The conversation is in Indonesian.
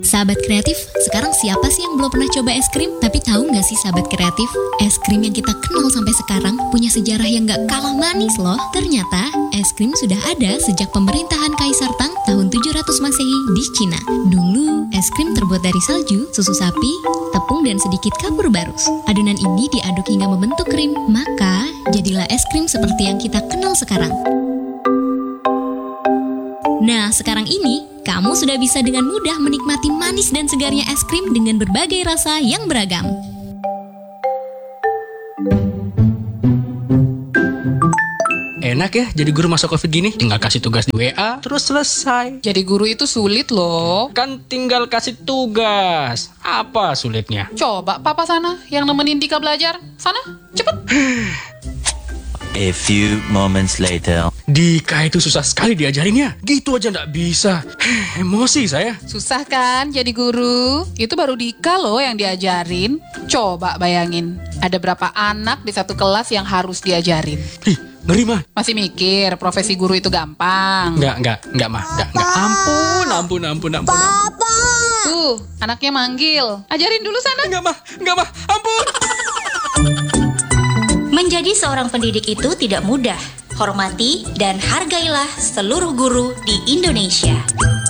Sahabat kreatif, sekarang siapa sih yang belum pernah coba es krim? Tapi tahu nggak sih sahabat kreatif, es krim yang kita kenal sampai sekarang punya sejarah yang nggak kalah manis loh. Ternyata, es krim sudah ada sejak pemerintahan Kaisar Tang tahun 700 Masehi di Cina. Dulu, es krim terbuat dari salju, susu sapi, tepung, dan sedikit kapur barus. Adonan ini diaduk hingga membentuk krim, maka jadilah es krim seperti yang kita kenal sekarang. Nah, sekarang ini, kamu sudah bisa dengan mudah menikmati manis dan segarnya es krim dengan berbagai rasa yang beragam. Enak ya jadi guru masa COVID gini, tinggal kasih tugas di WA, terus selesai. Jadi guru itu sulit loh. Kan tinggal kasih tugas. Apa sulitnya? Coba papa sana yang nemenin Dika belajar. Sana, cepet. A few moments later. Dika itu susah sekali diajarinnya. Gitu aja nggak bisa. Emosi saya. Susah kan jadi guru? Itu baru Dika loh yang diajarin. Coba bayangin, ada berapa anak di satu kelas yang harus diajarin? Ih, ngeri mah. Masih mikir profesi guru itu gampang? Enggak mah. Enggak. Ampun. Papa. Tuh, anaknya manggil. Ajarin dulu sana. Enggak mah. Ampun. Menjadi seorang pendidik itu tidak mudah. Hormati dan hargailah seluruh guru di Indonesia.